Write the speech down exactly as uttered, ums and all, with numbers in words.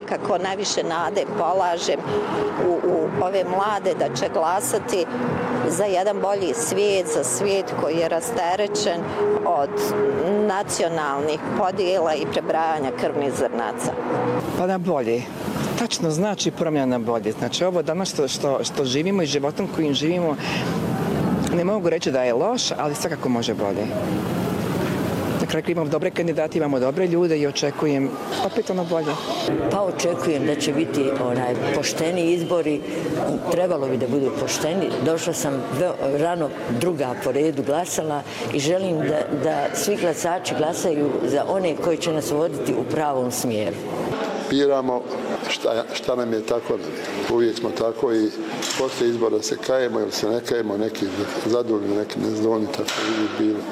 nekako najviše nade polažem u, u ove mlade da će glasati za jedan bolji svijet, za svijet koji je rasterećen od nacionalnih podjela i prebrajanja krvnih zrnaca. Pa na bolje. Tačno znači promjena na bolje. Znači ovo danas što, što, što živimo i životom kojim živimo, ne mogu reći da je loš, ali svakako može bolje. Na kraju imamo dobre kandidate, imamo dobre ljude i očekujem opet ono bolje. Pa očekujem da će biti onaj pošteni izbori, trebalo bi da budu pošteni. Došla sam rano druga po redu glasala i želim da, da svi glasači glasaju za one koji će nas voditi u pravom smjeru. Biramo šta, šta nam je tako, uvijek smo tako i poslije izbora se kajemo ili se ne kajemo, neki zadovoljni, neki nezadovoljni, tako je bilo.